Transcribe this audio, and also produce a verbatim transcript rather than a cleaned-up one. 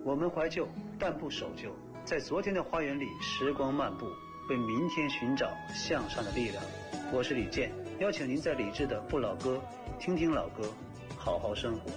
我们怀旧，但不守旧，在昨天的花园里时光漫步，为明天寻找向上的力量。我是李健，邀请您在理智的不老歌听听老歌，好好生活。